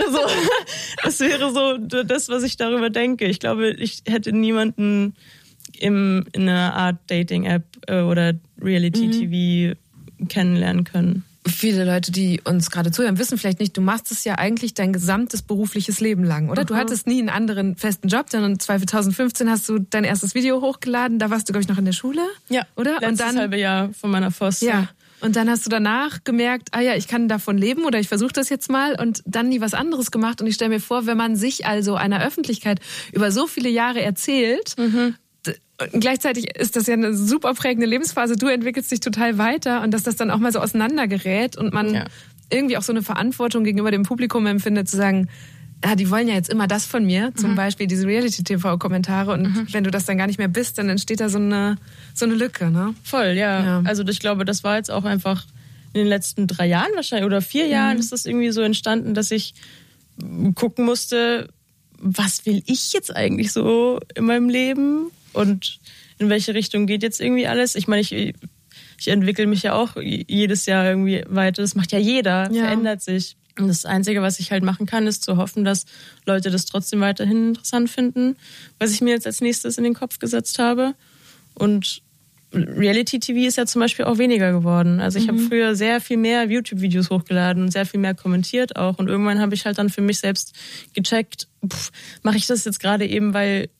Das wäre so das, was ich darüber denke. Ich glaube, ich hätte niemanden in einer Art Dating-App oder Reality-TV kennenlernen können. Viele Leute, die uns gerade zuhören, wissen vielleicht nicht, du machst es ja eigentlich dein gesamtes berufliches Leben lang, oder? Du hattest nie einen anderen festen Job, dann 2015 hast du dein erstes Video hochgeladen, da warst du, glaube ich, noch in der Schule, ja, oder? Letztes halbe Jahr von meiner FOS. Ja, und dann hast du danach gemerkt, ich kann davon leben oder ich versuche das jetzt mal und dann nie was anderes gemacht. Und ich stelle mir vor, wenn man sich also einer Öffentlichkeit über so viele Jahre erzählt, gleichzeitig ist das ja eine super prägende Lebensphase. Du entwickelst dich total weiter und dass das dann auch mal so auseinandergerät und man irgendwie auch so eine Verantwortung gegenüber dem Publikum empfindet, zu sagen, die wollen ja jetzt immer das von mir, zum Beispiel diese Reality-TV-Kommentare und wenn du das dann gar nicht mehr bist, dann entsteht da so eine Lücke, ne? Voll, ja. Also ich glaube, das war jetzt auch einfach in den letzten 3 Jahren wahrscheinlich oder 4 Jahren ist das irgendwie so entstanden, dass ich gucken musste, was will ich jetzt eigentlich so in meinem Leben? Und in welche Richtung geht jetzt irgendwie alles? Ich meine, ich entwickle mich ja auch jedes Jahr irgendwie weiter. Das macht ja jeder, verändert sich. Und das Einzige, was ich halt machen kann, ist zu hoffen, dass Leute das trotzdem weiterhin interessant finden, was ich mir jetzt als nächstes in den Kopf gesetzt habe. Und Reality-TV ist ja zum Beispiel auch weniger geworden. Also ich habe früher sehr viel mehr YouTube-Videos hochgeladen und sehr viel mehr kommentiert auch. Und irgendwann habe ich halt dann für mich selbst gecheckt, mache ich das jetzt gerade eben, weil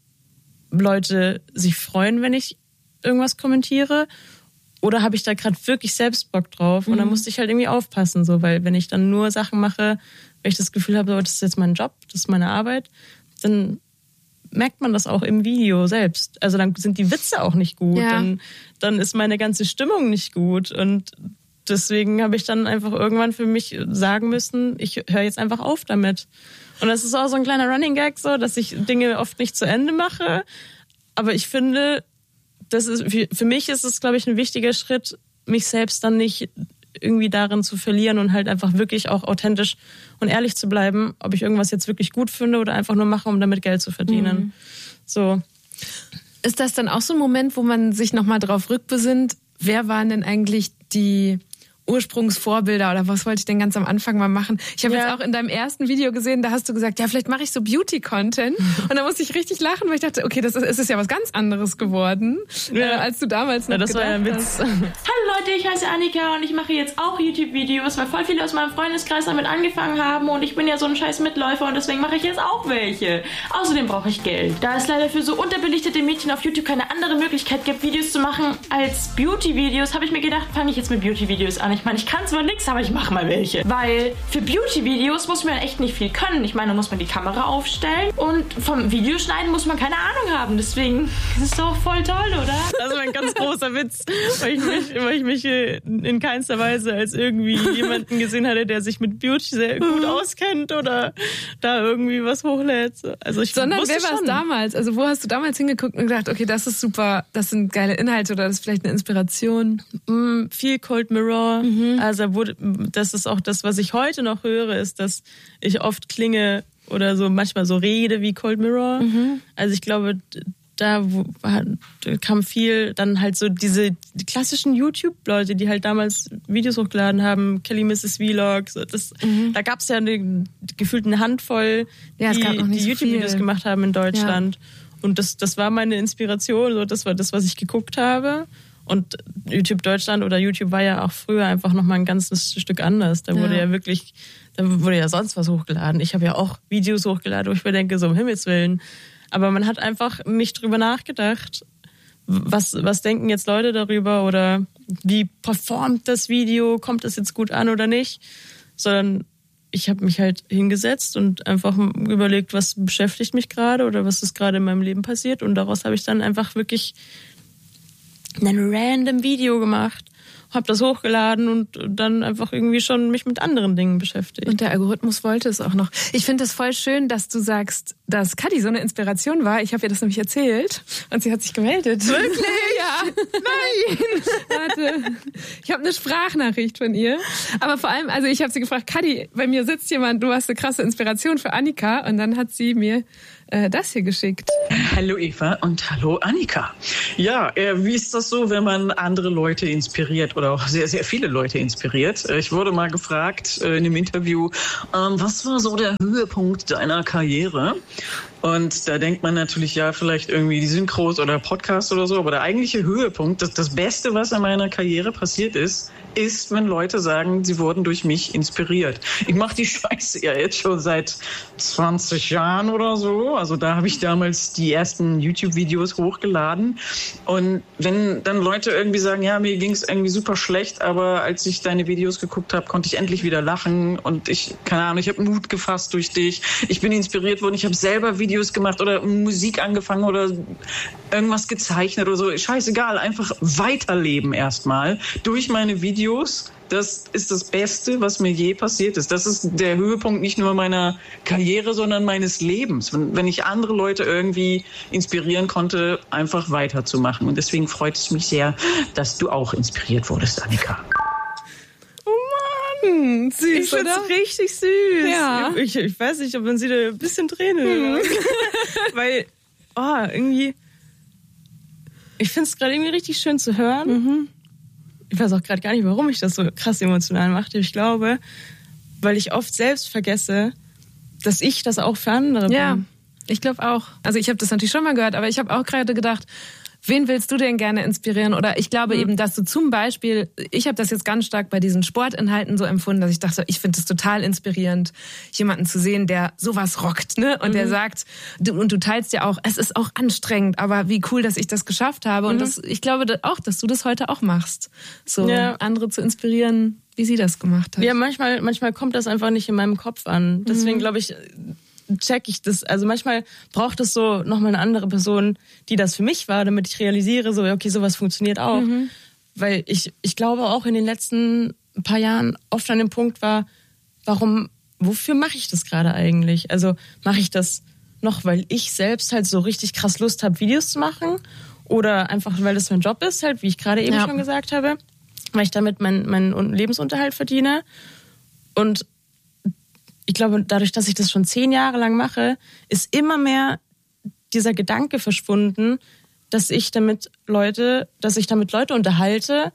Leute sich freuen, wenn ich irgendwas kommentiere? Oder habe ich da gerade wirklich selbst Bock drauf? Und dann musste ich halt irgendwie aufpassen, so, weil wenn ich dann nur Sachen mache, weil ich das Gefühl habe, das ist jetzt mein Job, das ist meine Arbeit, dann merkt man das auch im Video selbst. Also dann sind die Witze auch nicht gut, dann ist meine ganze Stimmung nicht gut und deswegen habe ich dann einfach irgendwann für mich sagen müssen, ich höre jetzt einfach auf damit. Und das ist auch so ein kleiner Running Gag, so, dass ich Dinge oft nicht zu Ende mache. Aber ich finde, für mich ist es, glaube ich, ein wichtiger Schritt, mich selbst dann nicht irgendwie darin zu verlieren und halt einfach wirklich auch authentisch und ehrlich zu bleiben, ob ich irgendwas jetzt wirklich gut finde oder einfach nur mache, um damit Geld zu verdienen. So. Ist das dann auch so ein Moment, wo man sich nochmal drauf rückbesinnt, wer waren denn eigentlich die Ursprungsvorbilder oder was wollte ich denn ganz am Anfang mal machen? Ich habe jetzt auch in deinem ersten Video gesehen, da hast du gesagt, vielleicht mache ich so Beauty-Content. Und da musste ich richtig lachen, weil ich dachte, okay, es ist ja was ganz anderes geworden, als du damals noch das gedacht war ja ein Witz. Hallo Leute, ich heiße Annika und ich mache jetzt auch YouTube-Videos, weil voll viele aus meinem Freundeskreis damit angefangen haben und ich bin ja so ein scheiß Mitläufer und deswegen mache ich jetzt auch welche. Außerdem brauche ich Geld. Da es leider für so unterbelichtete Mädchen auf YouTube keine andere Möglichkeit gibt, Videos zu machen als Beauty-Videos, habe ich mir gedacht, fange ich jetzt mit Beauty-Videos an. Ich meine, ich kann zwar nichts, aber ich mache mal welche. Weil für Beauty-Videos muss man echt nicht viel können. Ich meine, da muss man die Kamera aufstellen und vom Videoschneiden muss man keine Ahnung haben. Deswegen ist es doch voll toll, oder? Das war ein ganz großer Witz, weil ich mich in keinster Weise als irgendwie jemanden gesehen hatte, der sich mit Beauty sehr gut auskennt oder da irgendwie was hochlädt. Also Sondern wer war es damals? Also wo hast du damals hingeguckt und gedacht, okay, das ist super, das sind geile Inhalte oder das ist vielleicht eine Inspiration? Viel Cold Mirror. Also das ist auch das, was ich heute noch höre, ist, dass ich oft klinge oder so manchmal so rede wie Cold Mirror. Also ich glaube, da kam viel, dann halt so die klassischen YouTube-Leute, die halt damals Videos hochgeladen haben, Kelly Mrs. Vlog, so da gab es ja gefühlt eine Handvoll, die YouTube-Videos gemacht haben in Deutschland. Ja. Und das war meine Inspiration, so das war das, was ich geguckt habe. Und YouTube Deutschland oder YouTube war ja auch früher einfach nochmal ein ganzes Stück anders. Da wurde ja sonst was hochgeladen. Ich habe ja auch Videos hochgeladen, wo ich mir denke, so um Himmels Willen. Aber man hat einfach nicht drüber nachgedacht, was denken jetzt Leute darüber oder wie performt das Video, kommt das jetzt gut an oder nicht. Sondern ich habe mich halt hingesetzt und einfach überlegt, was beschäftigt mich gerade oder was ist gerade in meinem Leben passiert. Und daraus habe ich dann einfach wirklich ein random Video gemacht, habe das hochgeladen und dann einfach irgendwie schon mich mit anderen Dingen beschäftigt. Und der Algorithmus wollte es auch noch. Ich finde das voll schön, dass du sagst, dass Kadi so eine Inspiration war. Ich habe ihr das nämlich erzählt und sie hat sich gemeldet. Wirklich? Ja. Ja. Nein! Warte, ich habe eine Sprachnachricht von ihr. Aber vor allem, also ich habe sie gefragt, Kadi, bei mir sitzt jemand, du hast eine krasse Inspiration für Annika. Und dann hat sie mir das hier geschickt. Hallo Eva und hallo Annika. Ja, wie ist das so, wenn man andere Leute inspiriert oder auch sehr, sehr viele Leute inspiriert? Ich wurde mal gefragt in einem Interview, was war so der Höhepunkt deiner Karriere? Und da denkt man natürlich, ja, vielleicht irgendwie die Synchros oder Podcast oder so, aber der eigentliche Höhepunkt, das Beste, was in meiner Karriere passiert ist, wenn Leute sagen, sie wurden durch mich inspiriert. Ich mache die Scheiße ja jetzt schon seit 20 Jahren oder so. Also da habe ich damals die ersten YouTube-Videos hochgeladen. Und wenn dann Leute irgendwie sagen, ja, mir ging es irgendwie super schlecht, aber als ich deine Videos geguckt habe, konnte ich endlich wieder lachen und ich habe Mut gefasst durch dich. Ich bin inspiriert worden, ich habe selber Videos gemacht oder Musik angefangen oder irgendwas gezeichnet oder so. Scheißegal, einfach weiterleben erstmal durch meine Videos. Das ist das Beste, was mir je passiert ist. Das ist der Höhepunkt nicht nur meiner Karriere, sondern meines Lebens. Wenn ich andere Leute irgendwie inspirieren konnte, einfach weiterzumachen. Und deswegen freut es mich sehr, dass du auch inspiriert wurdest, Annika. Oh Mann, süß, ich finde es richtig süß. Ja. Ich weiß nicht, ob man sie da ein bisschen Tränen weil, irgendwie, ich finde es gerade irgendwie richtig schön zu hören. Mhm. Ich weiß auch gerade gar nicht, warum ich das so krass emotional mache. Ich glaube, weil ich oft selbst vergesse, dass ich das auch für andere bin. Ja, ich glaube auch. Also ich habe das natürlich schon mal gehört, aber ich habe auch gerade gedacht, wen willst du denn gerne inspirieren? Oder ich glaube eben, dass du zum Beispiel, ich habe das jetzt ganz stark bei diesen Sportinhalten so empfunden, dass ich dachte, ich finde es total inspirierend, jemanden zu sehen, der sowas rockt, ne? Und der sagt, und du teilst ja auch, es ist auch anstrengend, aber wie cool, dass ich das geschafft habe. Und ich glaube auch, dass du das heute auch machst. So andere zu inspirieren, wie sie das gemacht hat. Ja, manchmal kommt das einfach nicht in meinem Kopf an. Deswegen glaube ich, check ich das. Also manchmal braucht es so nochmal eine andere Person, die das für mich war, damit ich realisiere, so, okay, sowas funktioniert auch. Weil ich glaube auch in den letzten paar Jahren oft an dem Punkt war, wofür mache ich das gerade eigentlich? Also mache ich das noch, weil ich selbst halt so richtig krass Lust habe, Videos zu machen? Oder einfach, weil das mein Job ist, halt, wie ich gerade eben schon gesagt habe, weil ich damit meinen Lebensunterhalt verdiene. Und ich glaube, dadurch, dass ich das schon 10 Jahre lang mache, ist immer mehr dieser Gedanke verschwunden, dass ich damit Leute unterhalte,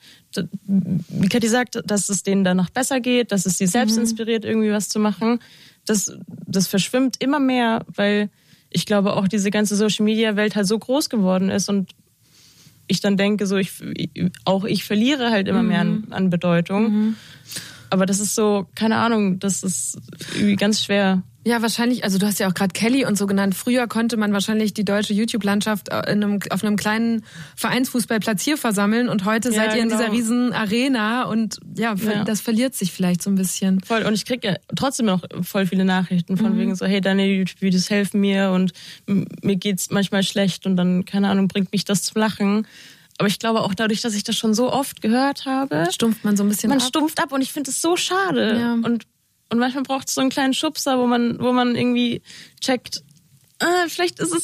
wie Kathi sagt, dass es denen danach besser geht, dass es sie selbst inspiriert, irgendwie was zu machen. Das verschwimmt immer mehr, weil ich glaube, auch diese ganze Social-Media-Welt halt so groß geworden ist und ich dann denke, so ich verliere halt immer mehr an Bedeutung. Aber das ist so, keine Ahnung, das ist irgendwie ganz schwer. Ja, wahrscheinlich, also du hast ja auch gerade Kelly und so genannt. Früher konnte man wahrscheinlich die deutsche YouTube-Landschaft auf einem kleinen Vereinsfußballplatz hier versammeln und heute seid ihr in dieser riesen Arena und das verliert sich vielleicht so ein bisschen. Voll, und ich kriege ja trotzdem noch voll viele Nachrichten von wegen so, hey, deine YouTube-Videos helfen mir und mir geht's manchmal schlecht und dann, keine Ahnung, bringt mich das zum Lachen. Aber ich glaube auch dadurch, dass ich das schon so oft gehört habe, stumpft man so ein bisschen ab. Man stumpft ab und ich finde es so schade. Ja. Und manchmal braucht es so einen kleinen Schubser, wo man irgendwie checkt, vielleicht ist es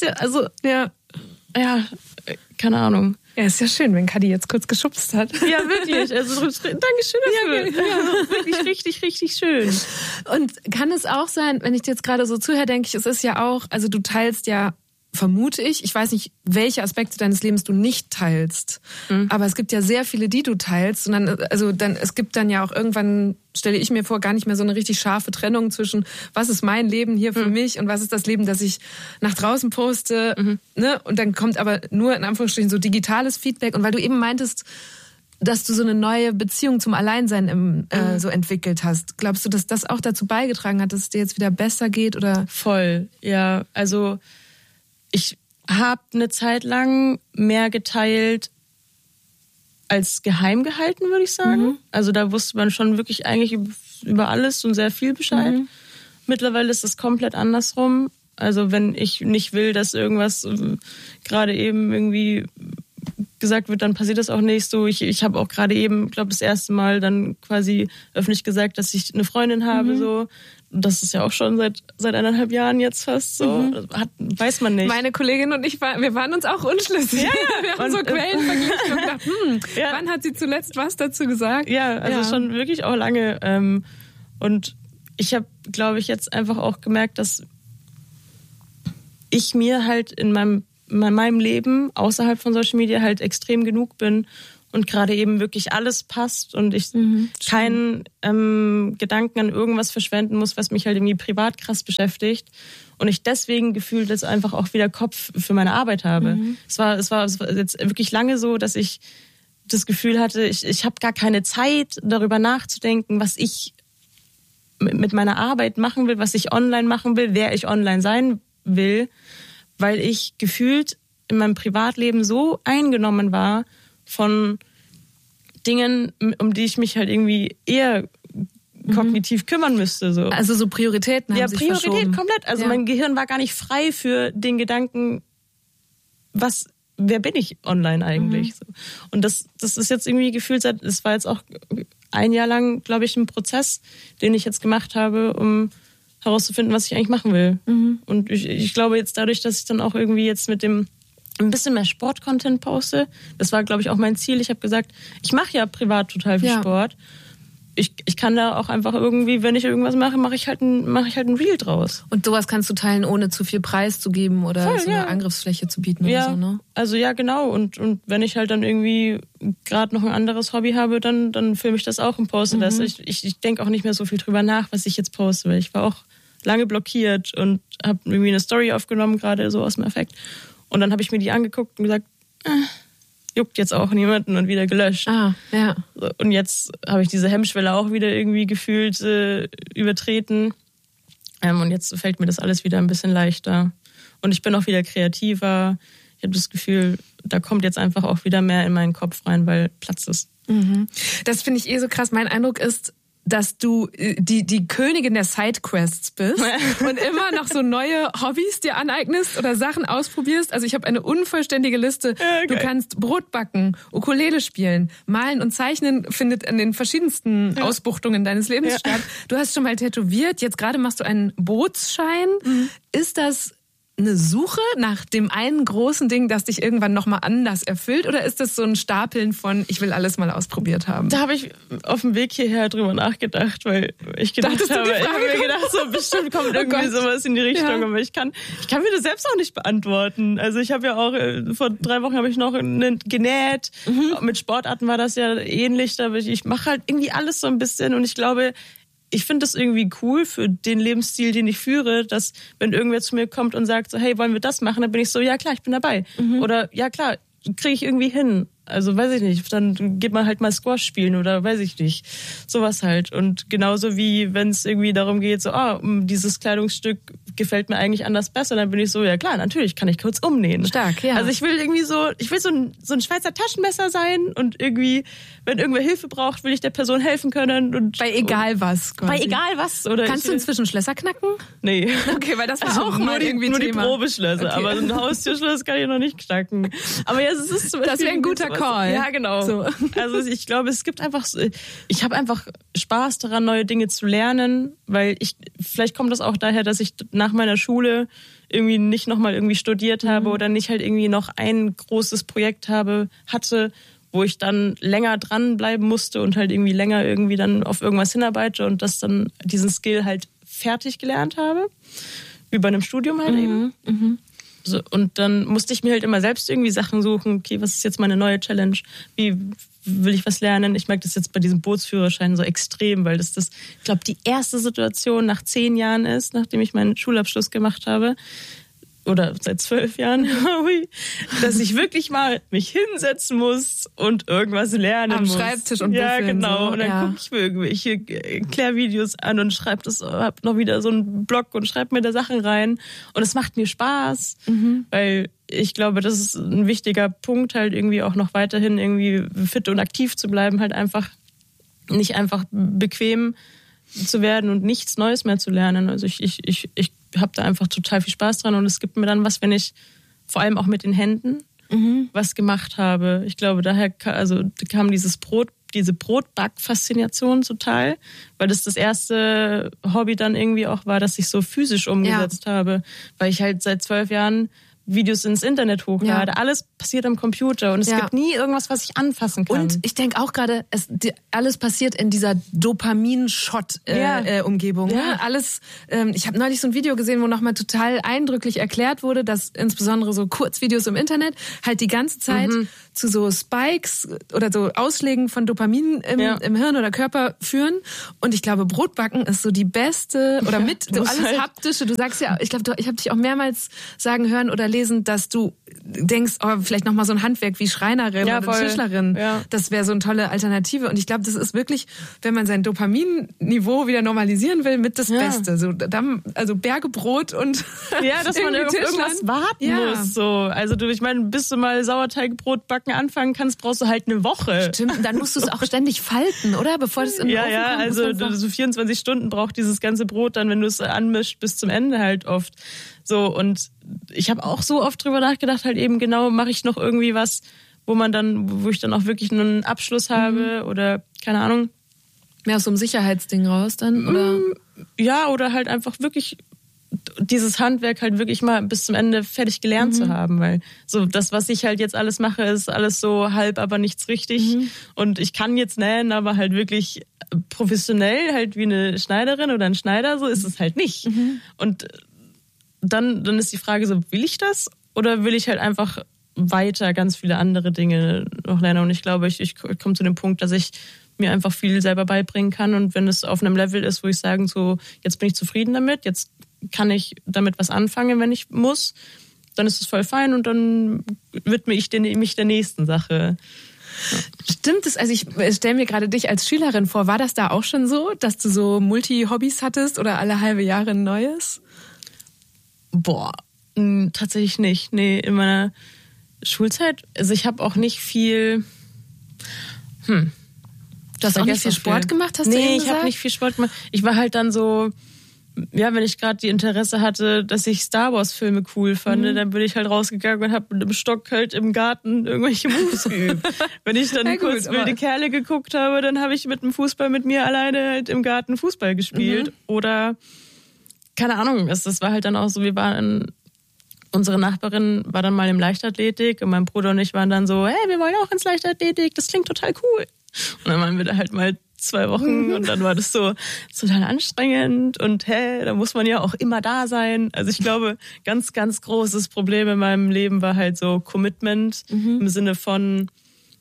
keine Ahnung. Ja, ist ja schön, wenn Kadi jetzt kurz geschubst hat. Ja, wirklich. Also, Dankeschön dafür. Ja, wirklich richtig, richtig schön. Und kann es auch sein, wenn ich dir jetzt gerade so zuhöre, denke ich, es ist ja auch, also du teilst ja, vermute ich weiß nicht, welche Aspekte deines Lebens du nicht teilst, aber es gibt ja sehr viele, die du teilst und es gibt dann ja auch irgendwann, stelle ich mir vor, gar nicht mehr so eine richtig scharfe Trennung zwischen, was ist mein Leben hier für mich und was ist das Leben, das ich nach draußen poste, ne? Und dann kommt aber nur in Anführungsstrichen so digitales Feedback und weil du eben meintest, dass du so eine neue Beziehung zum Alleinsein so entwickelt hast. Glaubst du, dass das auch dazu beigetragen hat, dass es dir jetzt wieder besser geht? Oder? Voll, ja. Also ich habe eine Zeit lang mehr geteilt als geheim gehalten, würde ich sagen. Also da wusste man schon wirklich eigentlich über alles und sehr viel Bescheid. Mittlerweile ist es komplett andersrum. Also wenn ich nicht will, dass irgendwas gerade eben irgendwie gesagt wird, dann passiert das auch nicht so. Ich habe auch gerade eben, glaube das erste Mal dann quasi öffentlich gesagt, dass ich eine Freundin habe. So. das ist ja auch schon seit 1,5 Jahren jetzt fast so. Weiß man nicht. Meine Kollegin und ich, wir waren uns auch unschlüssig. Ja. Wir haben so Quellen verglichen und gedacht, wann hat sie zuletzt was dazu gesagt? Ja, also schon wirklich auch lange. Und ich habe, glaube ich, jetzt einfach auch gemerkt, dass ich mir halt in meinem Leben außerhalb von Social Media halt extrem genug bin und gerade eben wirklich alles passt und ich keinen Gedanken an irgendwas verschwenden muss, was mich halt irgendwie privat krass beschäftigt und ich deswegen gefühlt jetzt einfach auch wieder Kopf für meine Arbeit habe. Es war jetzt wirklich lange so, dass ich das Gefühl hatte, ich habe gar keine Zeit, darüber nachzudenken, was ich mit meiner Arbeit machen will, was ich online machen will, wer ich online sein will, weil ich gefühlt in meinem Privatleben so eingenommen war von Dingen, um die ich mich halt irgendwie eher kognitiv kümmern müsste. So. Also so Prioritäten haben sich Priorität verschoben. Komplett. Also mein Gehirn war gar nicht frei für den Gedanken, wer bin ich online eigentlich? So. Und das ist jetzt irgendwie gefühlt, das war jetzt auch 1 Jahr lang, glaube ich, ein Prozess, den ich jetzt gemacht habe, um herauszufinden, was ich eigentlich machen will. Und ich glaube jetzt dadurch, dass ich dann auch irgendwie jetzt mit dem ein bisschen mehr Sport-Content poste, das war, glaube ich, auch mein Ziel. Ich habe gesagt, ich mache ja privat total viel Sport. Ich kann da auch einfach irgendwie, wenn ich irgendwas mache, mache ich halt ein Reel draus. Und sowas kannst du teilen, ohne zu viel Preis zu geben oder so eine Angriffsfläche zu bieten oder so, ne? Also ja, genau. Und wenn ich halt dann irgendwie gerade noch ein anderes Hobby habe, dann filme ich das auch und poste das. Ich denke auch nicht mehr so viel drüber nach, was ich jetzt poste, weil ich war auch lange blockiert und habe irgendwie eine Story aufgenommen, gerade so aus dem Affekt. Und dann habe ich mir die angeguckt und gesagt, juckt jetzt auch niemanden und wieder gelöscht. Und jetzt habe ich diese Hemmschwelle auch wieder irgendwie gefühlt übertreten. Und jetzt fällt mir das alles wieder ein bisschen leichter. Und ich bin auch wieder kreativer. Ich habe das Gefühl, da kommt jetzt einfach auch wieder mehr in meinen Kopf rein, weil Platz ist. Das finde ich so krass. Mein Eindruck ist, dass du die Königin der Sidequests bist und immer noch so neue Hobbys dir aneignest oder Sachen ausprobierst. Also ich habe eine unvollständige Liste. Okay. Du kannst Brot backen, Ukulele spielen, malen und zeichnen findet in den verschiedensten Ausbuchtungen deines Lebens statt. Du hast schon mal tätowiert, jetzt gerade machst du einen Bootsschein. Ist das eine Suche nach dem einen großen Ding, das dich irgendwann nochmal anders erfüllt? Oder ist das so ein Stapeln von, ich will alles mal ausprobiert haben? Da habe ich auf dem Weg hierher drüber nachgedacht, weil ich gedacht habe, so bestimmt kommt irgendwie sowas in die Richtung. Aber ich kann mir das selbst auch nicht beantworten. Also ich habe ja auch, vor 3 Wochen habe ich noch genäht. Mit Sportarten war das ja ähnlich. Aber ich mache halt irgendwie alles so ein bisschen und ich glaube, ich finde das irgendwie cool für den Lebensstil, den ich führe, dass wenn irgendwer zu mir kommt und sagt so, hey, wollen wir das machen? Dann bin ich so, ja klar, ich bin dabei. Oder ja klar, kriege ich irgendwie hin. Also weiß ich nicht, dann geht man halt mal Squash spielen oder weiß ich nicht. Sowas halt. Und genauso wie wenn es irgendwie darum geht, so, dieses Kleidungsstück gefällt mir eigentlich anders besser, dann bin ich so, ja klar, natürlich kann ich kurz umnähen. Stark, ja. Also ich will so ein Schweizer Taschenmesser sein und irgendwie, wenn irgendwer Hilfe braucht, will ich der Person helfen können. Und bei egal was. Quasi. Bei egal was. Oder kannst du inzwischen Schlösser knacken? Nee. Okay, weil das war also auch mal irgendwie nur Thema. Die Probeschlösser, okay. Aber so ein Haustürschloss kann ich noch nicht knacken. Aber ja, es ist zum Beispiel, das wäre ein guter Call. Ja, genau. So. Also ich glaube, es gibt einfach, ich habe einfach Spaß daran, neue Dinge zu lernen, weil vielleicht kommt das auch daher, dass ich nach meiner Schule irgendwie nicht nochmal irgendwie studiert habe oder nicht halt irgendwie noch ein großes Projekt hatte, wo ich dann länger dranbleiben musste und halt irgendwie länger irgendwie dann auf irgendwas hinarbeite und das dann diesen Skill halt fertig gelernt habe. Wie bei einem Studium halt eben. So, und dann musste ich mir halt immer selbst irgendwie Sachen suchen. Okay, was ist jetzt meine neue Challenge? Wie will ich was lernen? Ich merke das jetzt bei diesem Bootsführerschein so extrem, weil das ich glaube, die erste Situation nach 10 Jahren ist, nachdem ich meinen Schulabschluss gemacht habe, oder seit 12 Jahren, dass ich wirklich mal mich hinsetzen muss und irgendwas lernen muss. Am Schreibtisch und ja, büffeln. Genau. So. Und dann gucke ich mir irgendwelche Klärvideos an und hab noch wieder so einen Blog und schreibe mir da Sachen rein. Und es macht mir Spaß, weil ich glaube, das ist ein wichtiger Punkt, halt irgendwie auch noch weiterhin irgendwie fit und aktiv zu bleiben, halt nicht einfach bequem zu werden und nichts Neues mehr zu lernen. Also ich habe da einfach total viel Spaß dran und es gibt mir dann was, wenn ich vor allem auch mit den Händen was gemacht habe. Ich glaube, daher kam dieses diese Brotback-Faszination total, weil das erste Hobby dann irgendwie auch war, dass ich so physisch umgesetzt habe, weil ich halt seit 12 Jahren Videos ins Internet hochlade. Ja. Alles passiert am Computer und es gibt nie irgendwas, was ich anfassen kann. Und ich denke auch gerade, alles passiert in dieser Dopamin-Shot-Umgebung. Ja. Alles. Ich habe neulich so ein Video gesehen, wo nochmal total eindrücklich erklärt wurde, dass insbesondere so Kurzvideos im Internet halt die ganze Zeit zu so Spikes oder so Ausschlägen von Dopamin im Hirn oder Körper führen. Und ich glaube, Brotbacken ist so die beste oder mit so alles halt Haptische. Du sagst ja, ich glaube, ich habe dich auch mehrmals sagen hören oder lesen, dass du denkst, vielleicht nochmal so ein Handwerk wie Schreinerin oder Tischlerin. Ja. Das wäre so eine tolle Alternative. Und ich glaube, das ist wirklich, wenn man sein Dopaminniveau wieder normalisieren will, mit das Beste. So, also Berge Brot und dass man auf irgendwas warten muss. So. Also ich meine, bis du mal Sauerteigbrot backen anfangen kannst, brauchst du halt eine Woche. Stimmt, und dann musst du es auch ständig falten, oder? Bevor das in den Ofen kommt. Also so 24 Stunden braucht dieses ganze Brot dann, wenn du es anmischst, bis zum Ende halt oft. So, und ich habe auch so oft drüber nachgedacht, halt eben genau, mache ich noch irgendwie was, wo ich dann auch wirklich einen Abschluss habe oder keine Ahnung. Mehr aus so einem Sicherheitsding raus dann, oder? Ja, oder halt einfach wirklich dieses Handwerk halt wirklich mal bis zum Ende fertig gelernt zu haben, weil so das, was ich halt jetzt alles mache, ist alles so halb, aber nichts richtig. Und ich kann jetzt nähen, aber halt wirklich professionell, halt wie eine Schneiderin oder ein Schneider, so ist es halt nicht. Und dann ist die Frage so, will ich das oder will ich halt einfach weiter ganz viele andere Dinge noch lernen? Und ich glaube, ich komme zu dem Punkt, dass ich mir einfach viel selber beibringen kann und wenn es auf einem Level ist, wo ich sage, so jetzt bin ich zufrieden damit, jetzt kann ich damit was anfangen, wenn ich muss, dann ist es voll fein und dann widme ich mich der nächsten Sache. Ja. Stimmt es? Also ich stelle mir gerade dich als Schülerin vor. War das da auch schon so, dass du so Multi-Hobbys hattest oder alle halbe Jahre ein neues? Boah, tatsächlich nicht. Nee, in meiner Schulzeit, also ich habe auch nicht viel... Du hast auch nicht viel Sport gemacht, hast du eben gesagt? Nee, ich habe nicht viel Sport gemacht. Ich war halt dann so, ja, wenn ich gerade die Interesse hatte, dass ich Star Wars Filme cool fand, dann bin ich halt rausgegangen und habe mit dem Stock halt im Garten irgendwelche Moves geübt. Wenn ich dann kurz wilde Kerle geguckt habe, dann habe ich mit dem Fußball mit mir alleine halt im Garten Fußball gespielt. Oder, keine Ahnung, das war halt dann auch so, unsere Nachbarin war dann mal im Leichtathletik und mein Bruder und ich waren dann so, hey, wir wollen auch ins Leichtathletik, das klingt total cool. Und dann waren wir da halt mal 2 Wochen und dann war das so total anstrengend und da muss man ja auch immer da sein. Also ich glaube, ganz, ganz großes Problem in meinem Leben war halt so Commitment im Sinne von,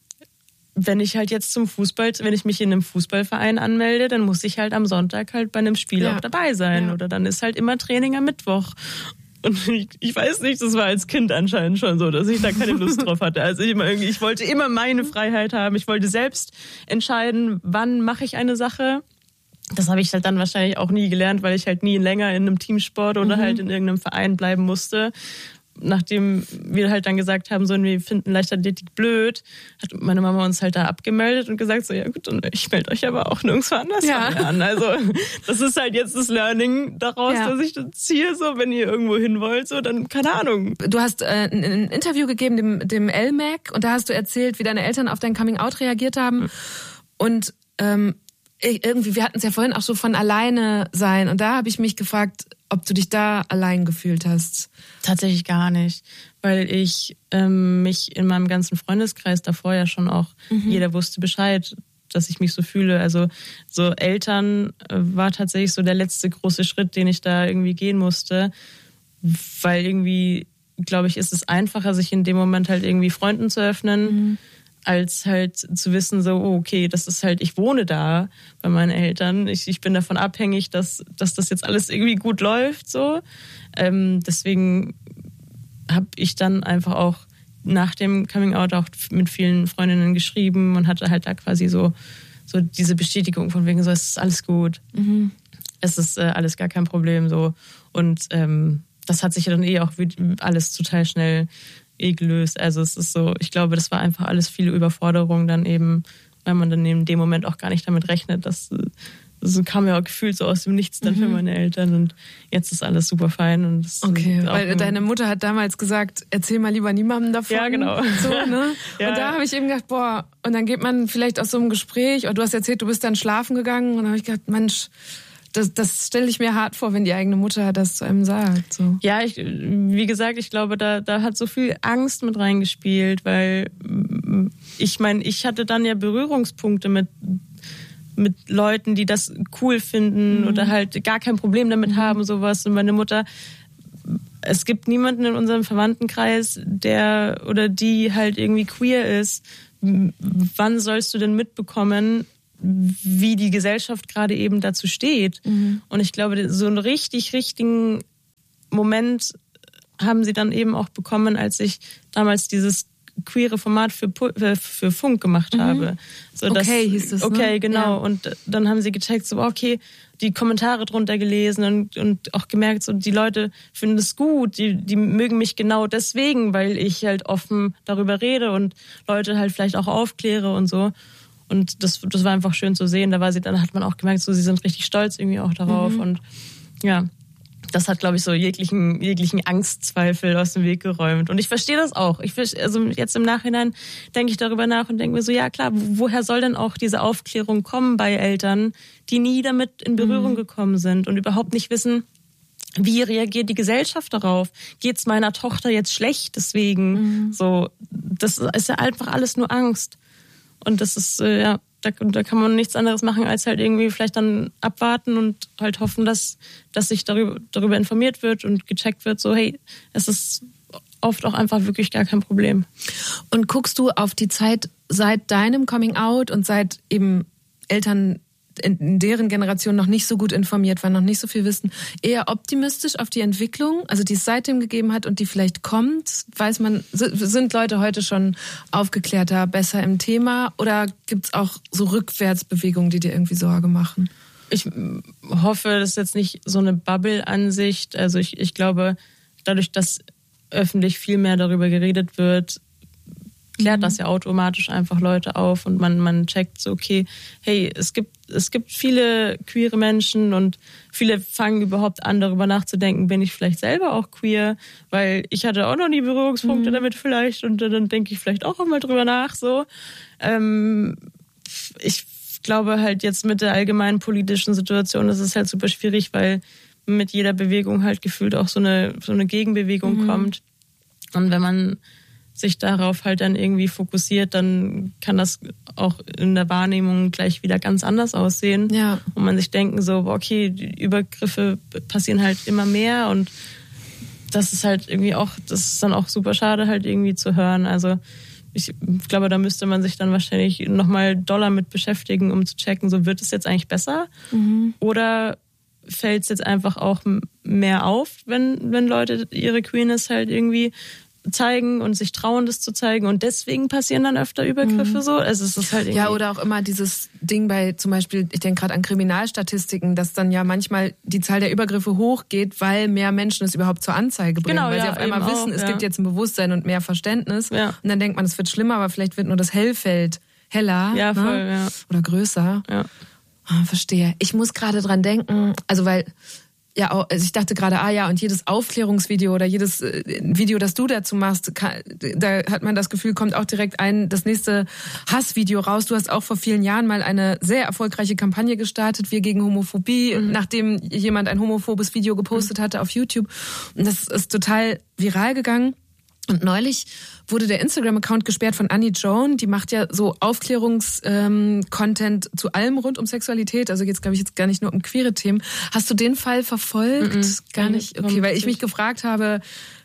wenn ich halt jetzt wenn ich mich in einem Fußballverein anmelde, dann muss ich halt am Sonntag halt bei einem Spiel auch dabei sein oder dann ist halt immer Training am Mittwoch. Und ich weiß nicht, das war als Kind anscheinend schon so, dass ich da keine Lust drauf hatte. Also ich wollte immer meine Freiheit haben. Ich wollte selbst entscheiden, wann mache ich eine Sache. Das habe ich halt dann wahrscheinlich auch nie gelernt, weil ich halt nie länger in einem Teamsport oder halt in irgendeinem Verein bleiben musste. Nachdem wir halt dann gesagt haben, so, wir finden Leichtathletik blöd, hat meine Mama uns halt da abgemeldet und gesagt, so, ja gut, und ich melde euch aber auch nirgendwo anders an. Also das ist halt jetzt das Learning daraus, dass ich das ziehe, so, wenn ihr irgendwo hin wollt, so, dann keine Ahnung. Du hast ein Interview gegeben, dem LMAC, und da hast du erzählt, wie deine Eltern auf dein Coming-out reagiert haben. Und irgendwie, wir hatten es ja vorhin auch so von alleine sein, und da habe ich mich gefragt, ob du dich da allein gefühlt hast. Tatsächlich gar nicht, weil ich mich in meinem ganzen Freundeskreis davor ja schon auch, jeder wusste Bescheid, dass ich mich so fühle. Also so Eltern war tatsächlich so der letzte große Schritt, den ich da irgendwie gehen musste, weil irgendwie, glaube ich, ist es einfacher, sich in dem Moment halt irgendwie Freunden zu öffnen, als halt zu wissen, so, okay, das ist halt, ich wohne da bei meinen Eltern. Ich bin davon abhängig, dass das jetzt alles irgendwie gut läuft, so. Deswegen habe ich dann einfach auch nach dem Coming-out auch mit vielen Freundinnen geschrieben und hatte halt da quasi so diese Bestätigung von wegen so, es ist alles gut. Es ist alles gar kein Problem, so. Und das hat sich dann auch alles total schnell gelöst. Also es ist so, ich glaube, das war einfach alles viele Überforderung dann eben, weil man dann in dem Moment auch gar nicht damit rechnet, dass so kam ja auch gefühlt so aus dem Nichts dann für meine Eltern und jetzt ist alles super fein. Und okay, weil deine Mutter hat damals gesagt, erzähl mal lieber niemandem davon. Ja, genau. So, ne? Ja. Und da habe ich eben gedacht, boah, und dann geht man vielleicht aus so einem Gespräch, oder du hast erzählt, du bist dann schlafen gegangen und dann habe ich gedacht, Mensch, das stelle ich mir hart vor, wenn die eigene Mutter das zu einem sagt. So. Ja, wie gesagt, ich glaube, da hat so viel Angst mit reingespielt, weil ich meine, ich hatte dann ja Berührungspunkte mit Leuten, die das cool finden oder halt gar kein Problem damit haben, sowas. Und meine Mutter, es gibt niemanden in unserem Verwandtenkreis, der oder die halt irgendwie queer ist. Wann sollst du denn mitbekommen, wie die Gesellschaft gerade eben dazu steht? Und ich glaube, so einen richtigen Moment haben sie dann eben auch bekommen, als ich damals dieses queere Format für Funk gemacht habe. So, okay, hieß das, okay, ne? genau. Ja. Und dann haben sie gecheckt, so okay, die Kommentare drunter gelesen und auch gemerkt, so die Leute finden es gut, die mögen mich genau deswegen, weil ich halt offen darüber rede und Leute halt vielleicht auch aufkläre und so. Und das war einfach schön zu sehen. Dann hat man auch gemerkt, so sie sind richtig stolz irgendwie auch darauf. Und ja, das hat, glaube ich, so jeglichen Angstzweifel aus dem Weg geräumt. Und ich verstehe das auch. Also jetzt im Nachhinein denke ich darüber nach und denke mir so, ja klar, woher soll denn auch diese Aufklärung kommen bei Eltern, die nie damit in Berührung gekommen sind und überhaupt nicht wissen, wie reagiert die Gesellschaft darauf? Geht's meiner Tochter jetzt schlecht deswegen? So, das ist ja einfach alles nur Angst. Und das ist, da kann man nichts anderes machen, als halt irgendwie vielleicht dann abwarten und halt hoffen, dass sich darüber informiert wird und gecheckt wird, so hey, es ist oft auch einfach wirklich gar kein Problem. Und guckst du auf die Zeit seit deinem Coming Out und seit eben Eltern in deren Generation noch nicht so gut informiert waren, noch nicht so viel wissen, eher optimistisch auf die Entwicklung, also die es seitdem gegeben hat und die vielleicht kommt? Weiß man, sind Leute heute schon aufgeklärter, besser im Thema oder gibt es auch so Rückwärtsbewegungen, die dir irgendwie Sorge machen? Ich hoffe, das ist jetzt nicht so eine Bubble-Ansicht. Also ich glaube, dadurch, dass öffentlich viel mehr darüber geredet wird, klärt das ja automatisch einfach Leute auf und man checkt so, okay, hey, es gibt viele queere Menschen und viele fangen überhaupt an, darüber nachzudenken, bin ich vielleicht selber auch queer, weil ich hatte auch noch nie Berührungspunkte damit vielleicht und dann denke ich vielleicht auch mal drüber nach, so. Ich glaube halt jetzt mit der allgemeinen politischen Situation ist es halt super schwierig, weil mit jeder Bewegung halt gefühlt auch so eine Gegenbewegung kommt. Und wenn man sich darauf halt dann irgendwie fokussiert, dann kann das auch in der Wahrnehmung gleich wieder ganz anders aussehen. Ja. Und man sich denken so, okay, die Übergriffe passieren halt immer mehr und das ist halt irgendwie auch, das ist dann auch super schade halt irgendwie zu hören. Also ich glaube, da müsste man sich dann wahrscheinlich nochmal doller mit beschäftigen, um zu checken, so wird es jetzt eigentlich besser? Oder fällt es jetzt einfach auch mehr auf, wenn Leute ihre Queerness halt irgendwie zeigen und sich trauen, das zu zeigen und deswegen passieren dann öfter Übergriffe so. Also es ist halt irgendwie ja, oder auch immer dieses Ding bei zum Beispiel, ich denke gerade an Kriminalstatistiken, dass dann ja manchmal die Zahl der Übergriffe hochgeht, weil mehr Menschen es überhaupt zur Anzeige bringen, weil sie auf einmal wissen, es gibt jetzt ein Bewusstsein und mehr Verständnis und dann denkt man, es wird schlimmer, aber vielleicht wird nur das Hellfeld heller oder größer. Ja. Oh, verstehe. Ich muss gerade dran denken, also also ich dachte gerade, und jedes Aufklärungsvideo oder jedes Video, das du dazu machst, da hat man das Gefühl, kommt auch direkt das nächste Hassvideo raus. Du hast auch vor vielen Jahren mal eine sehr erfolgreiche Kampagne gestartet, Wir gegen Homophobie, nachdem jemand ein homophobes Video gepostet hatte auf YouTube. Und das ist total viral gegangen. Und neulich wurde der Instagram-Account gesperrt von Annie Joan. Die macht ja so Aufklärungs-Content zu allem rund um Sexualität. Also geht's, glaube ich, jetzt gar nicht nur um queere Themen. Hast du den Fall verfolgt? Gar nicht? Okay, weil ich mich gefragt habe,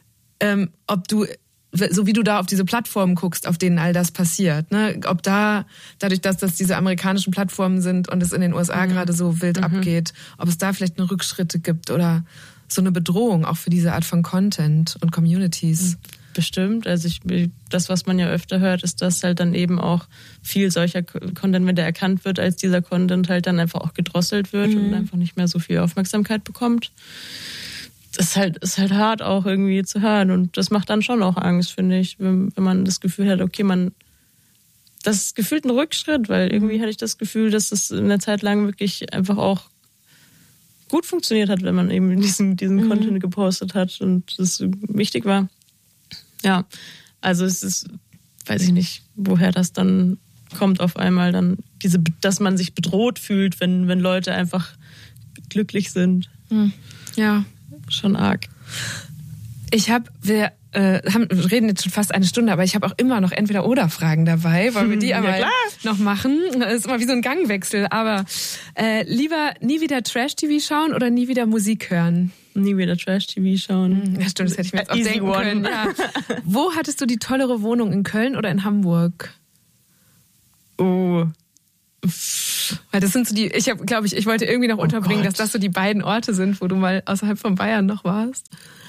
ob du, so wie du da auf diese Plattformen guckst, auf denen all das passiert, ne? Ob dadurch, dass das diese amerikanischen Plattformen sind und es in den USA gerade so wild abgeht, ob es da vielleicht eine Rückschritte gibt oder so eine Bedrohung auch für diese Art von Content und Communities. Bestimmt. Also das, was man ja öfter hört, ist, dass halt dann eben auch viel solcher Content, wenn der erkannt wird, als dieser Content halt dann einfach auch gedrosselt wird und einfach nicht mehr so viel Aufmerksamkeit bekommt. Das ist halt hart auch irgendwie zu hören und das macht dann schon auch Angst, finde ich, wenn man das Gefühl hat, okay, man das ist gefühlt ein Rückschritt, weil irgendwie hatte ich das Gefühl, dass das in der Zeit lang wirklich einfach auch gut funktioniert hat, wenn man eben diesen Content gepostet hat und das wichtig war. Ja, also es ist, weiß ich nicht, woher das dann kommt auf einmal dann, dass man sich bedroht fühlt, wenn Leute einfach glücklich sind. Ja. Schon arg. Wir reden jetzt schon fast eine Stunde, aber ich habe auch immer noch Entweder-Oder-Fragen dabei, weil wir die aber noch machen. Das ist immer wie so ein Gangwechsel. Aber lieber nie wieder Trash-TV schauen oder nie wieder Musik hören? Nie wieder Trash-TV schauen. Ja, stimmt, das hätte ich mir jetzt auch denken können. Ja. Wo hattest du die tollere Wohnung, in Köln oder in Hamburg? Oh. Weil das sind so die, ich wollte irgendwie noch unterbringen, dass das so die beiden Orte sind, wo du mal außerhalb von Bayern noch warst.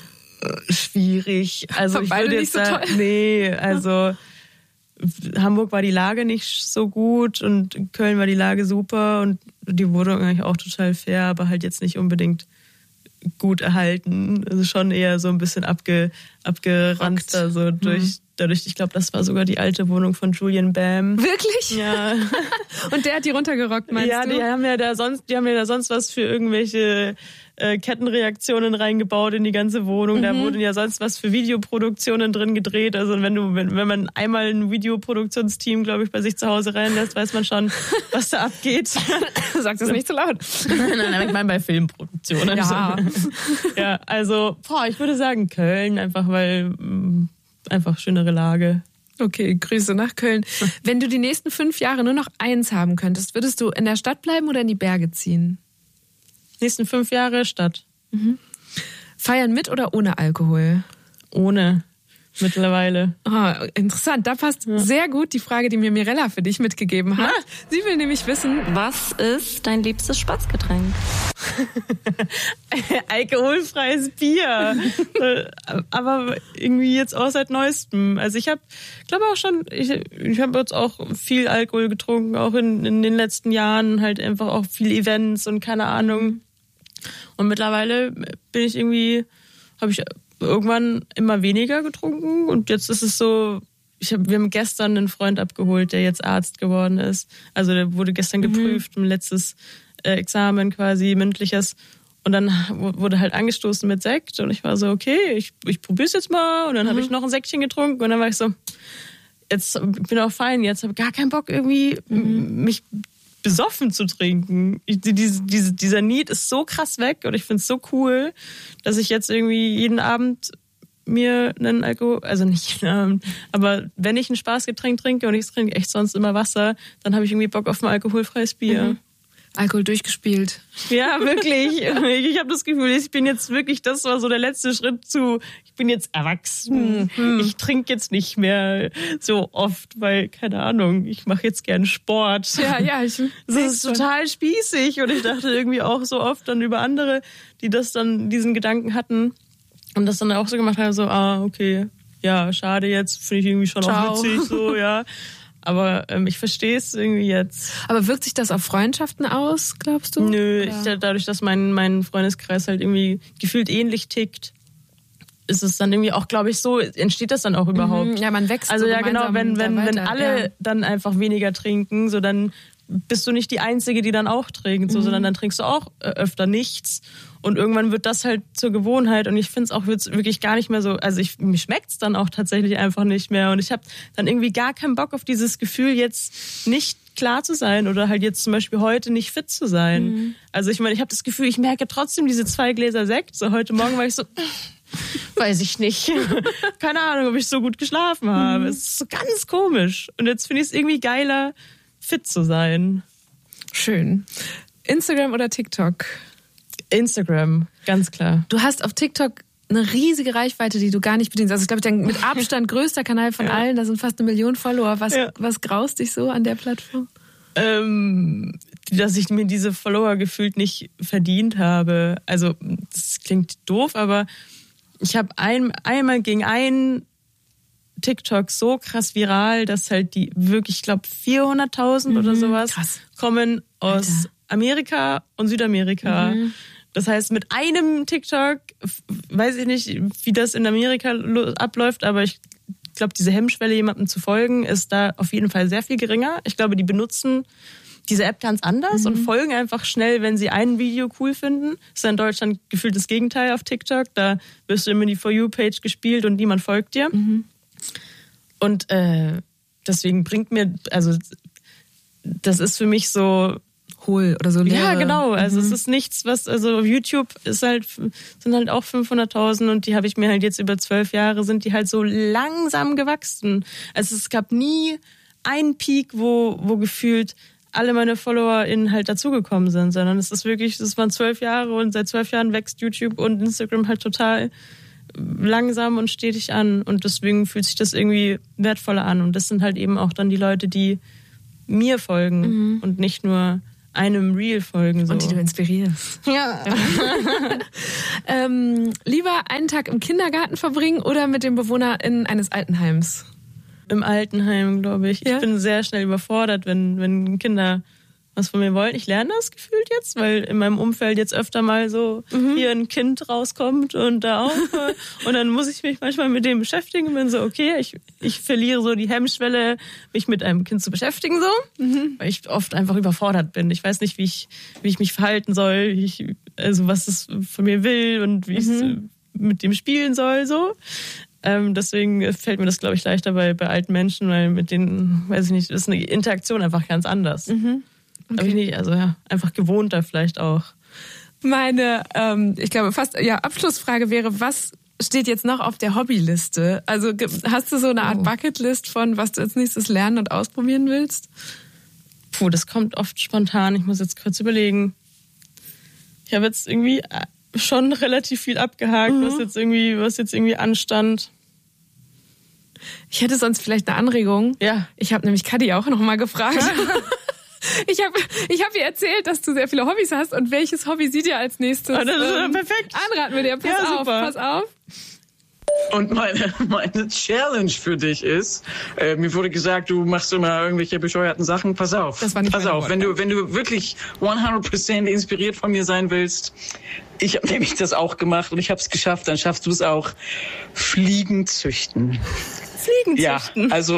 Schwierig. Also ich würde jetzt nicht so toll. Nee, also Hamburg war die Lage nicht so gut und in Köln war die Lage super und die Wohnung eigentlich auch total fair, aber halt jetzt nicht unbedingt gut erhalten. Also schon eher so ein bisschen abgeranzter, so dadurch, ich glaube, das war sogar die alte Wohnung von Julian Bam. Wirklich? Ja. Und der hat die runtergerockt, meinst du? Ja, die haben ja da sonst was für irgendwelche Kettenreaktionen reingebaut in die ganze Wohnung. Da wurden ja sonst was für Videoproduktionen drin gedreht. Also wenn man einmal ein Videoproduktionsteam, glaube ich, bei sich zu Hause reinlässt, weiß man schon, was da abgeht. Sag das nicht zu laut. Nein, ich meine bei Filmproduktionen. Ja. Ja, also ich würde sagen Köln, einfach weil einfach schönere Lage. Okay, Grüße nach Köln. Wenn du die nächsten 5 Jahre nur noch eins haben könntest, würdest du in der Stadt bleiben oder in die Berge ziehen? Nächsten 5 Jahre Stadt. Feiern mit oder ohne Alkohol? Ohne. Mittlerweile. Oh, interessant. Da passt sehr gut die Frage, die mir Mirella für dich mitgegeben hat. Sie will nämlich wissen, was ist dein liebstes Spaßgetränk? Alkoholfreies Bier. Aber irgendwie jetzt auch seit Neuestem. Also ich habe jetzt auch viel Alkohol getrunken, auch in den letzten Jahren, halt einfach auch viel Events und keine Ahnung. Und mittlerweile habe ich irgendwann immer weniger getrunken und jetzt ist es so, wir haben gestern einen Freund abgeholt, der jetzt Arzt geworden ist. Also der wurde gestern geprüft, ein letztes Examen quasi, mündliches. Und dann wurde halt angestoßen mit Sekt und ich war so, okay, ich probier's jetzt mal. Und dann habe ich noch ein Säckchen getrunken und dann war ich so, jetzt bin ich auch fein, jetzt habe ich gar keinen Bock irgendwie mich besoffen zu trinken. Dieser Need ist so krass weg und ich finde es so cool, dass ich jetzt irgendwie jeden Abend mir einen Alkohol, also nicht jeden Abend, aber wenn ich ein Spaßgetränk trinke und ich trinke echt sonst immer Wasser, dann habe ich irgendwie Bock auf ein alkoholfreies Bier. Alkohol durchgespielt. Ja, wirklich. Ich habe das Gefühl, ich bin jetzt wirklich, das war so der letzte Schritt zu, ich bin jetzt erwachsen. Ich trinke jetzt nicht mehr so oft, weil, keine Ahnung, ich mache jetzt gern Sport. Ja. Das ist total spießig und ich dachte irgendwie auch so oft dann über andere, die das dann, diesen Gedanken hatten und das dann auch so gemacht haben, so, okay, ja, schade jetzt, finde ich irgendwie schon auch witzig, so, ja. Aber ich verstehe es irgendwie jetzt. Aber wirkt sich das auf Freundschaften aus, glaubst du? Nö, dadurch, dass mein Freundeskreis halt irgendwie gefühlt ähnlich tickt, ist es dann irgendwie auch, glaube ich, so, entsteht das dann auch überhaupt. Ja, man wächst also so ja, genau, wenn alle ja. dann einfach weniger trinken, so dann bist du nicht die Einzige, die dann auch trinkt, so, sondern dann trinkst du auch öfter nichts. Und irgendwann wird das halt zur Gewohnheit und ich finde es auch wirklich gar nicht mehr so, also mir schmeckt es dann auch tatsächlich einfach nicht mehr und ich habe dann irgendwie gar keinen Bock auf dieses Gefühl, jetzt nicht klar zu sein oder halt jetzt zum Beispiel heute nicht fit zu sein. Also ich meine, ich habe das Gefühl, ich merke trotzdem diese 2 Gläser Sekt, so heute Morgen war ich so, weiß ich nicht, keine Ahnung, ob ich so gut geschlafen habe. Es ist so ganz komisch und jetzt finde ich es irgendwie geiler, fit zu sein. Schön. Instagram oder TikTok? Instagram, ganz klar. Du hast auf TikTok eine riesige Reichweite, die du gar nicht bedienst. Also ich glaube, dein mit Abstand größter Kanal von allen, da sind fast 1 Million Follower. Was graust dich so an der Plattform? Dass ich mir diese Follower gefühlt nicht verdient habe. Also das klingt doof, aber ich habe einmal gegen einen TikTok so krass viral, dass halt die wirklich, ich glaube 400.000 oder sowas kommen aus Amerika und Südamerika. Das heißt, mit einem TikTok, weiß ich nicht, wie das in Amerika abläuft, aber ich glaube, diese Hemmschwelle, jemandem zu folgen, ist da auf jeden Fall sehr viel geringer. Ich glaube, die benutzen diese App ganz anders und folgen einfach schnell, wenn sie ein Video cool finden. Das ist ja in Deutschland gefühlt das Gegenteil auf TikTok. Da wirst du immer in die For You-Page gespielt und niemand folgt dir. Und deswegen bringt mir, also das ist für mich so hohl oder so leere. Ja, genau. Also es ist nichts, was, also auf YouTube sind halt auch 500.000 und die habe ich mir halt jetzt über 12 Jahre, sind die halt so langsam gewachsen. Also es gab nie einen Peak, wo gefühlt alle meine FollowerInnen halt dazugekommen sind, sondern es ist wirklich, das waren 12 Jahre und seit 12 Jahren wächst YouTube und Instagram halt total langsam und stetig an und deswegen fühlt sich das irgendwie wertvoller an und das sind halt eben auch dann die Leute, die mir folgen und nicht nur einem Reel folgen. So. Und die du inspirierst. Ja. Lieber einen Tag im Kindergarten verbringen oder mit den BewohnerInnen eines Altenheims? Im Altenheim, glaube ich. Ja? Ich bin sehr schnell überfordert, wenn Kinder was von mir wollen. Ich lerne das gefühlt jetzt, weil in meinem Umfeld jetzt öfter mal so hier ein Kind rauskommt und da auch. Und dann muss ich mich manchmal mit dem beschäftigen und bin so, okay, ich verliere so die Hemmschwelle, mich mit einem Kind zu beschäftigen, so, weil ich oft einfach überfordert bin. Ich weiß nicht, wie ich mich verhalten soll, also was es von mir will und wie ich mit dem spielen soll, so. Deswegen fällt mir das, glaube ich, leichter bei alten Menschen, weil mit denen, weiß ich nicht, ist eine Interaktion einfach ganz anders. Okay. Aber ich nicht, also ja, einfach gewohnter vielleicht auch. Meine, ich glaube fast, Abschlussfrage wäre, was steht jetzt noch auf der Hobbyliste? Also hast du so eine Art Bucketlist von, was du als nächstes lernen und ausprobieren willst? Puh, das kommt oft spontan. Ich muss jetzt kurz überlegen. Ich habe jetzt irgendwie schon relativ viel abgehakt, was jetzt irgendwie anstand. Ich hätte sonst vielleicht eine Anregung. Ja. Ich habe nämlich Kadi auch noch mal gefragt. Ich hab ihr erzählt, dass du sehr viele Hobbys hast und welches Hobby sie dir als nächstes perfekt. anraten würde. Pass auf. Und meine Challenge für dich ist, mir wurde gesagt, du machst immer irgendwelche bescheuerten Sachen. Pass auf. Das war nicht Pass auf, wenn du wirklich 100% inspiriert von mir sein willst, ich habe nämlich das auch gemacht und ich habe es geschafft, dann schaffst du es auch. Fliegen züchten. Fliegen Ja, züchten. also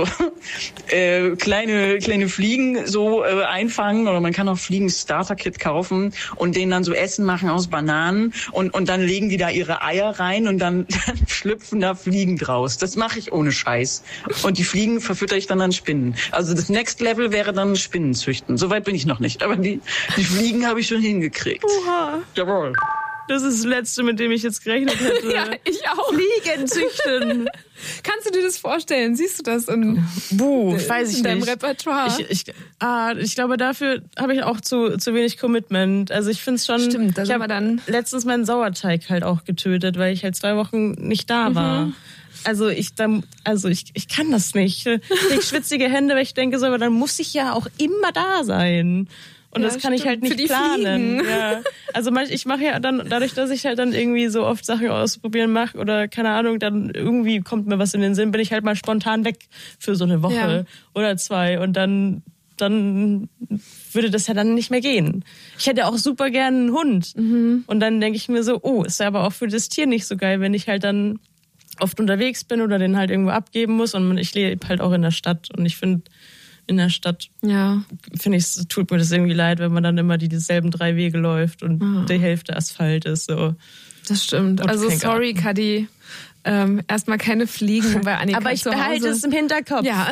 kleine Fliegen so einfangen oder man kann auch Fliegen-Starter-Kit kaufen und denen dann so Essen machen aus Bananen und dann legen die da ihre Eier rein und dann schlüpfen da Fliegen draus. Das mache ich ohne Scheiß. Und die Fliegen verfütter ich dann an Spinnen. Also das Next Level wäre dann Spinnen züchten. Soweit bin ich noch nicht, aber die Fliegen habe ich schon hingekriegt. Oha. Jawohl. Das ist das Letzte, mit dem ich jetzt gerechnet hätte. Ja, ich auch. Fliegen züchten. Kannst du dir das vorstellen? Siehst du das Weiß ich in deinem nicht. Repertoire? Ich glaube, dafür habe ich auch zu wenig Commitment. Also ich finde es schon. Stimmt, ich habe letztens meinen Sauerteig halt auch getötet, weil ich halt 2 Wochen nicht da war. Also ich kann das nicht. Ich schwitzige Hände, weil ich denke so, aber dann muss ich ja auch immer da sein. Und das kann ich halt nicht planen. Ja. Also ich mache ja dann, dadurch, dass ich halt dann irgendwie so oft Sachen ausprobieren mache oder keine Ahnung, dann irgendwie kommt mir was in den Sinn, bin ich halt mal spontan weg für so eine Woche oder 2 und dann würde das ja dann nicht mehr gehen. Ich hätte auch super gerne einen Hund. Und dann denke ich mir so, ist ja aber auch für das Tier nicht so geil, wenn ich halt dann oft unterwegs bin oder den halt irgendwo abgeben muss und ich lebe halt auch in der Stadt und ich finde, in der Stadt, tut mir das irgendwie leid, wenn man dann immer dieselben 3 Wege läuft und die Hälfte Asphalt ist. So. Das stimmt. Und also sorry, Kadi. Erstmal keine Fliegen bei Annika aber ich zu Hause. behalte es im Hinterkopf. Ja.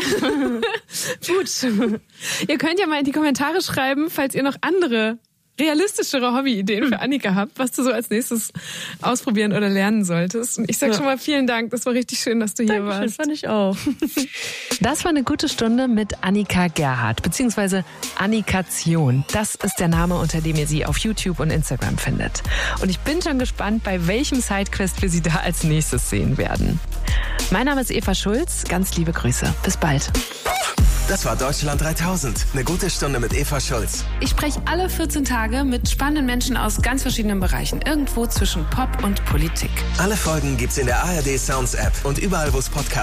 Gut. Ihr könnt ja mal in die Kommentare schreiben, falls ihr noch andere realistischere Hobbyideen für Annika habt, was du so als nächstes ausprobieren oder lernen solltest. Und ich sag schon mal vielen Dank. Das war richtig schön, dass du hier warst. Fand ich auch. Das war eine gute Stunde mit Annika Gerhardt, beziehungsweise Annikation. Das ist der Name, unter dem ihr sie auf YouTube und Instagram findet. Und ich bin schon gespannt, bei welchem Sidequest wir sie da als nächstes sehen werden. Mein Name ist Eva Schulz. Ganz liebe Grüße. Bis bald. Das war Deutschland 3000. Eine gute Stunde mit Eva Schulz. Ich spreche alle 14 Tage mit spannenden Menschen aus ganz verschiedenen Bereichen. Irgendwo zwischen Pop und Politik. Alle Folgen gibt's in der ARD Sounds App und überall, wo es Podcasts